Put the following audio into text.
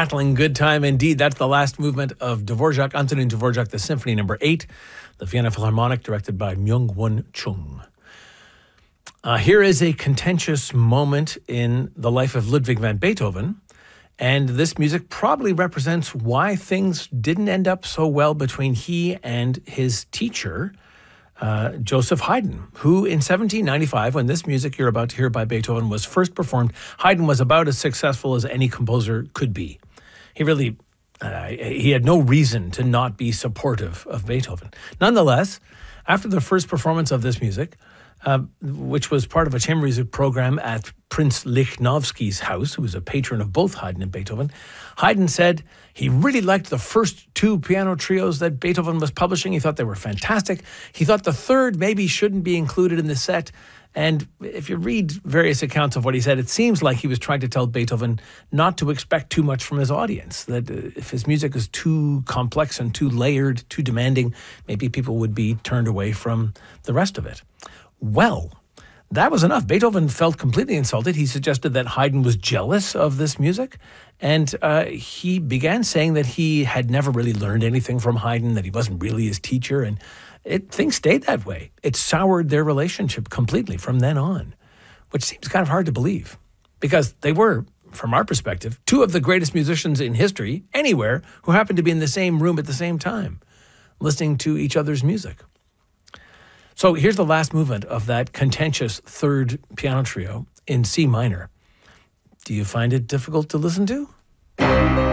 rattling good time indeed. That's the last movement of Dvorak, Antonin Dvorak, the Symphony No. 8, the Vienna Philharmonic, directed by Myung-Whun Chung. Here is a contentious moment in the life of Ludwig van Beethoven, and this music probably represents why things didn't end up so well between he and his teacher, Joseph Haydn, who in 1795, when this music you're about to hear by Beethoven was first performed, Haydn was about as successful as any composer could be. He really, he had no reason to not be supportive of Beethoven. Nonetheless, after the first performance of this music, which was part of a chamber music program at Prince Lichnowsky's house, who was a patron of both Haydn and Beethoven, Haydn said he really liked the first two piano trios that Beethoven was publishing. He thought they were fantastic. He thought the third maybe shouldn't be included in the set. And if you read various accounts of what he said, it seems like he was trying to tell Beethoven not to expect too much from his audience, that if his music is too complex and too layered, too demanding, maybe people would be turned away from the rest of it. Well, that was enough. Beethoven felt completely insulted. He suggested that Haydn was jealous of this music, and he began saying that he had never really learned anything from Haydn, that he wasn't really his teacher, and things stayed that way. It soured their relationship completely from then on, which seems kind of hard to believe, because they were, from our perspective, two of the greatest musicians in history, anywhere, who happened to be in the same room at the same time, listening to each other's music. So here's the last movement of that contentious third piano trio in C minor. Do you find it difficult to listen to?